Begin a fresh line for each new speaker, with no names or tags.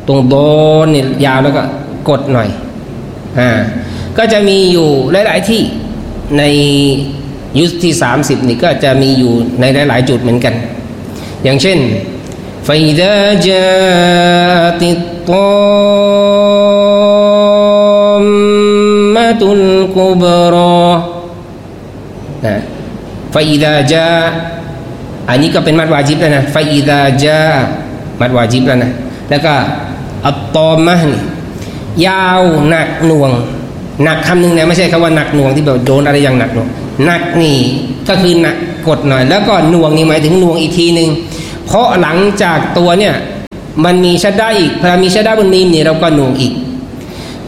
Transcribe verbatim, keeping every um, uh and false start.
ตรงโดนเนี่ยยาวแล้วก็กดหน่อยอ่าก็จะมีอยู่หลายๆที่ในยุคที่สามสิบนี่ก็จะมีอยู่ในหลายๆจุดเหมือนกันอย่างเช่นفإذا جاءت الطامة الكبرى فإذا جاء อันนี้ก็เป็นมัดวาญิบแล้วนะ فإذا جاء มัดวาญิบแล้วนะแล้วก็อัตตอมะนี่ยาวหนักหน่วงหนักคำหนึ่งนะไม่ใช่คำว่าหนักหน่วงที่แบบโดนอะไรอย่างหนักหน่วงหนักนี่ก็คือหนักกดหน่อยแล้วก็หน่วงนี่หมายถึงหน่วงอีกทีนึงเพราะหลังจากตัวเนี่ยมันมีชัดได้อีกพอมีชัดได้บนมีมเนี่ยเราก็หน่วงอีก